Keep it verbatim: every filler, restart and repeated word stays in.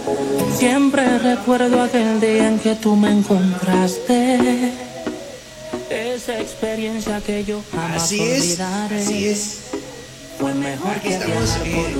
Siempre recuerdo aquel día en que tú me encontraste. Esa experiencia que yo jamás Así es, olvidaré. así es. Fue mejor Aquí que estamos viajar por eh,